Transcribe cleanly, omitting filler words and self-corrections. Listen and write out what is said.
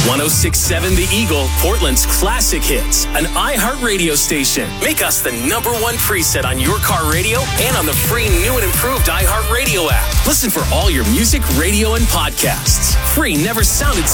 106.7 The Eagle, Portland's classic hits. An iHeartRadio station. Make us the number one preset on your car radio and on the free new and improved iHeartRadio app. Listen for all your music, radio, and podcasts. Free never sounded